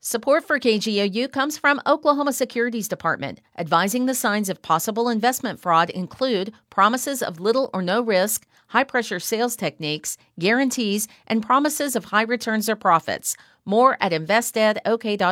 Support for KGOU comes from Oklahoma Securities Department. Advising the signs of possible investment fraud include promises of little or no risk, high-pressure sales techniques, guarantees, and promises of high returns or profits. More at investedok.org.